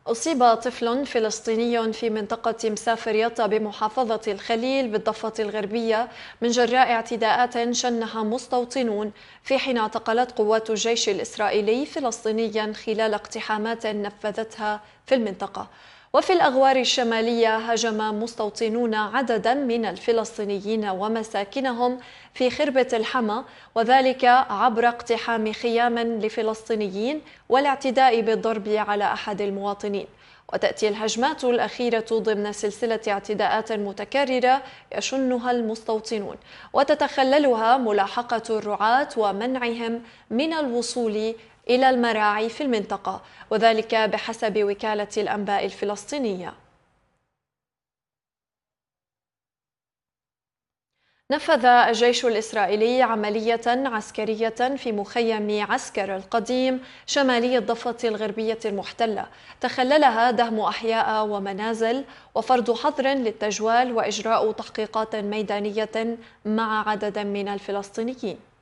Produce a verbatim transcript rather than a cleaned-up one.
أصيب طفل فلسطيني في منطقة مسافر يطا بمحافظة الخليل بالضفة الغربية من جراء اعتداءات شنها مستوطنون، في حين اعتقلت قوات الجيش الإسرائيلي فلسطينيا خلال اقتحامات نفذتها في المنطقة. وفي الأغوار الشمالية هاجم مستوطنون عددا من الفلسطينيين ومساكنهم في خربة الحما، وذلك عبر اقتحام خيام لفلسطينيين والاعتداء بالضرب على أحد المواطنين. وتأتي الهجمات الأخيرة ضمن سلسلة اعتداءات متكررة يشنها المستوطنون، وتتخللها ملاحقة الرعاة ومنعهم من الوصول إلى المراعي في المنطقة، وذلك بحسب وكالة الأنباء الفلسطينية. نفذ الجيش الإسرائيلي عملية عسكرية في مخيم عسكر القديم شمالي الضفة الغربية المحتلة، تخللها دهم أحياء ومنازل وفرض حظر للتجوال وإجراء تحقيقات ميدانية مع عدد من الفلسطينيين.